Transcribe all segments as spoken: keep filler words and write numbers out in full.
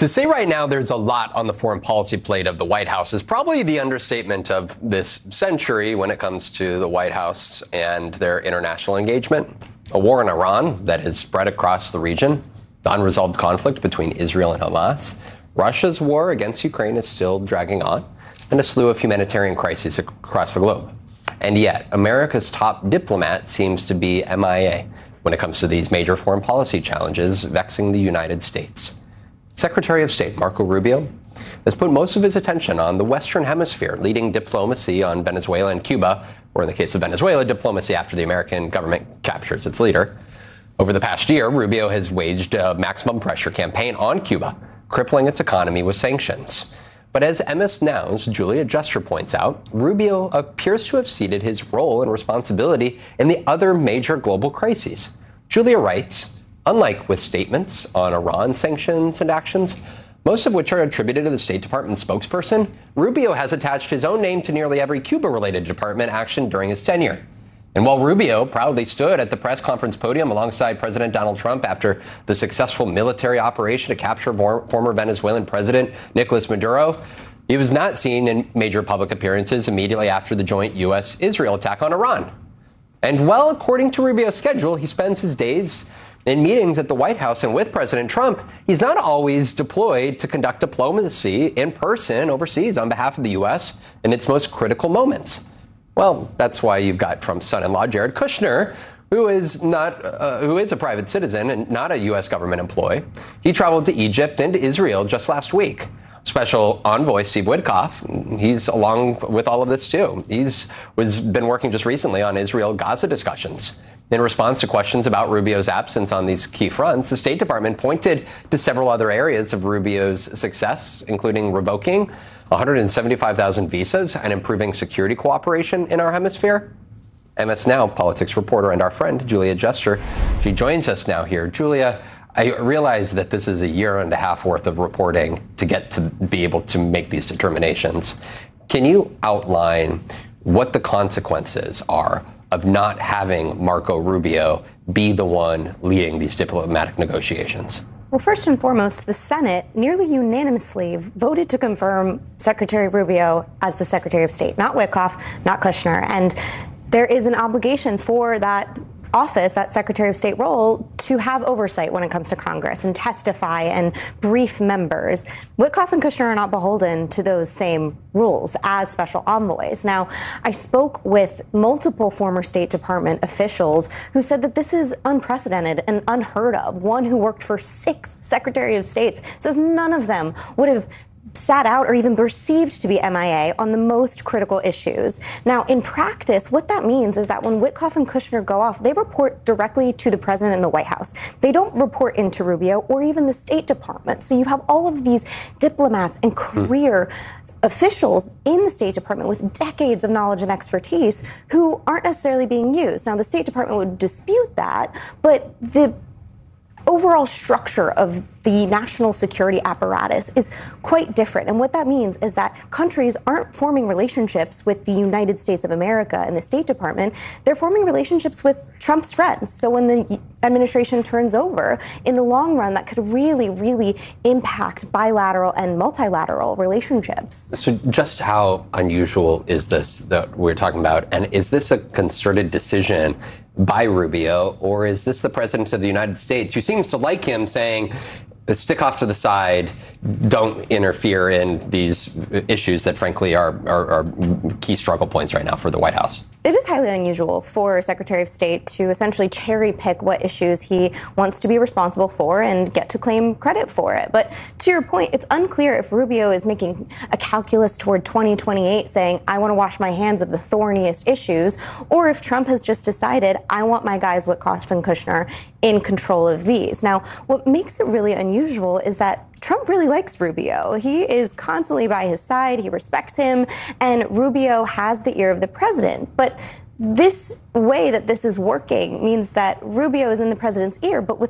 To say right now there's a lot on the foreign policy plate of the White House is probably the understatement of this century when it comes to the White House and their international engagement. A war in Iran that has spread across the region, the unresolved conflict between Israel and Hamas, Russia's war against Ukraine is still dragging on, and a slew of humanitarian crises across the globe. And yet, America's top diplomat seems to be M I A when it comes to these major foreign policy challenges vexing the United States. Secretary of State Marco Rubio has put most of his attention on the Western Hemisphere, leading diplomacy on Venezuela and Cuba, or in the case of Venezuela, diplomacy after the American government captures its leader. Over the past year, Rubio has waged a maximum pressure campaign on Cuba, crippling its economy with sanctions. But as M S Now's Julia Juster points out, Rubio appears to have ceded his role and responsibility in the other major global crises. Julia writes, unlike with statements on Iran sanctions and actions, most of which are attributed to the State Department spokesperson, Rubio has attached his own name to nearly every Cuba-related department action during his tenure. And while Rubio proudly stood at the press conference podium alongside President Donald Trump after the successful military operation to capture former Venezuelan President Nicolas Maduro, he was not seen in major public appearances immediately after the joint U S Israel attack on Iran. And well, according to Rubio's schedule, he spends his days in meetings at the White House and with President Trump. He's not always deployed to conduct diplomacy in person overseas on behalf of the U S in its most critical moments. Well, that's why you've got Trump's son-in-law, Jared Kushner, who is not, uh, who is a private citizen and not a U S government employee. He traveled to Egypt and to Israel just last week. Special envoy Steve Witkoff, he's along with all of this too. He's was been working just recently on Israel-Gaza discussions. In response to questions about Rubio's absence on these key fronts, the State Department pointed to several other areas of Rubio's success, including revoking one hundred seventy-five thousand visas and improving security cooperation in our hemisphere. M S Now politics reporter and our friend, Julia Juster, she joins us now here. Julia, I realize that this is a year and a half worth of reporting to get to be able to make these determinations. Can you outline what the consequences are of not having Marco Rubio be the one leading these diplomatic negotiations? Well, first and foremost, the Senate nearly unanimously voted to confirm Secretary Rubio as the Secretary of State, not Witkoff, not Kushner. And there is an obligation for that office, that Secretary of State role, to have oversight when it comes to Congress and testify and brief members. Witkoff and Kushner are not beholden to those same rules as special envoys. Now, I spoke with multiple former State Department officials who said that this is unprecedented and unheard of. One who worked for six Secretary of States says none of them would have sat out or even perceived to be M I A on the most critical issues. Now, in practice, what that means is that when Witkoff and Kushner go off, they report directly to the president in the White House. They don't report into Rubio or even the State Department. So you have all of these diplomats and career officials in the State Department with decades of knowledge and expertise who aren't necessarily being used. Now, the State Department would dispute that, but the overall structure of the national security apparatus is quite different. And what that means is that countries aren't forming relationships with the United States of America and the State Department. They're forming relationships with Trump's friends. So when the administration turns over, in the long run, that could really, really impact bilateral and multilateral relationships. So just how unusual is this that we're talking about? And is this a concerted decision by Rubio, or is this the president of the United States, who seems to like him, saying, stick off to the side, don't interfere in these issues that, frankly, are, are, are key struggle points right now for the White House? It is highly unusual for Secretary of State to essentially cherry pick what issues he wants to be responsible for and get to claim credit for it. But to your point, it's unclear if Rubio is making a calculus toward twenty twenty-eight saying, I want to wash my hands of the thorniest issues, or if Trump has just decided, I want my guys Witkoff and Kushner in control of these. Now, what makes it really unusual is that Trump really likes Rubio. He is constantly by his side. He respects him. And Rubio has the ear of the president. But this way that this is working means that Rubio is in the president's ear, but with what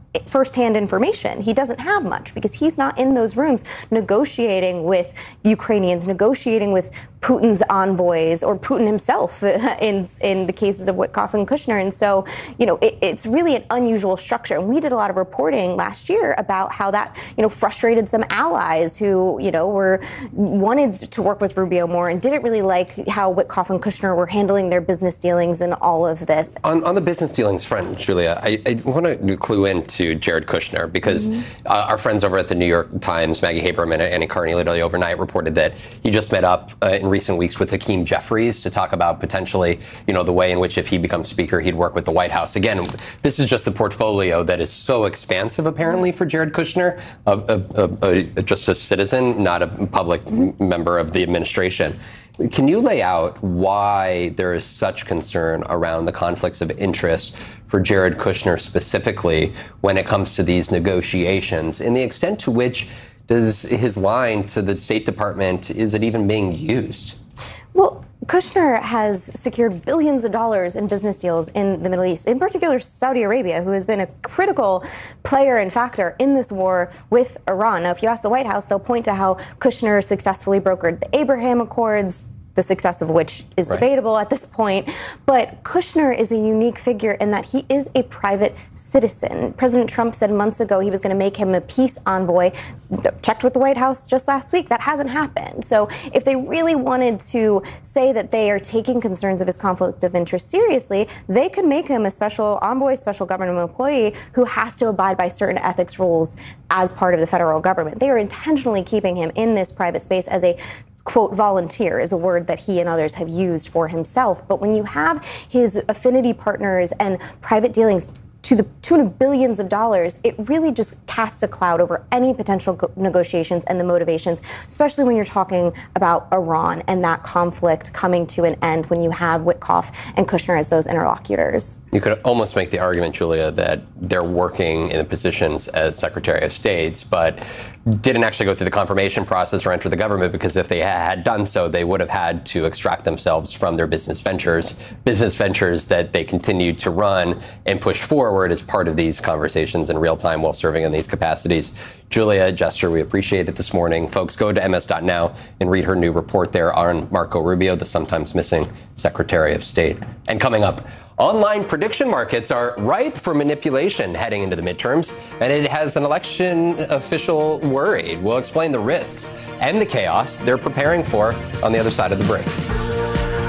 firsthand information. He doesn't have much because he's not in those rooms negotiating with Ukrainians, negotiating with Putin's envoys or Putin himself in in the cases of Witkoff and Kushner. And so, you know, it, it's really an unusual structure. And we did a lot of reporting last year about how that, you know, frustrated some allies who, you know, were wanted to work with Rubio more and didn't really like how Witkoff and Kushner were handling their business dealings and all of this. On, on the business dealings front, Julia, I, I want to clue into Jared Kushner because mm-hmm. uh, our friends over at the New York Times, Maggie Haberman and Annie Carney, literally overnight reported that he just met up uh, in recent weeks with Hakeem Jeffries to talk about potentially, you know, the way in which if he becomes speaker, he'd work with the White House. Again, this is just the portfolio that is so expansive, apparently, for Jared Kushner, a, a, a, a, just a citizen, not a public mm-hmm. member of the administration. Can you lay out why there is such concern around the conflicts of interest for Jared Kushner specifically when it comes to these negotiations, and the extent to which does his line to the State Department, is it even being used? Well, Kushner has secured billions of dollars in business deals in the Middle East, in particular Saudi Arabia, who has been a critical player and factor in this war with Iran. Now, if you ask the White House, they'll point to how Kushner successfully brokered the Abraham Accords, the success of which is right. debatable at this point. But Kushner is a unique figure in that he is a private citizen. President Trump said months ago he was going to make him a peace envoy. Checked with the White House just last week. That hasn't happened. So if they really wanted to say that they are taking concerns of his conflict of interest seriously, they could make him a special envoy, special government employee who has to abide by certain ethics rules as part of the federal government. They are intentionally keeping him in this private space as a quote, volunteer is a word that he and others have used for himself. But when you have his affinity partners and private dealings to the tune of billions of dollars, it really just casts a cloud over any potential go- negotiations and the motivations, especially when you're talking about Iran and that conflict coming to an end when you have Witkoff and Kushner as those interlocutors. You could almost make the argument, Julia, that they're working in the positions as Secretary of States, but didn't actually go through the confirmation process or enter the government, because if they had done so, they would have had to extract themselves from their business ventures, business ventures that they continue to run and push forward as part of these conversations in real time while serving in these capacities. Julia Jester, we appreciate it this morning. Folks, go to M S dot now and read her new report there on Marco Rubio, the sometimes missing Secretary of State. And coming up, online prediction markets are ripe for manipulation heading into the midterms, and it has an election official worried. We'll explain the risks and the chaos they're preparing for on the other side of the break.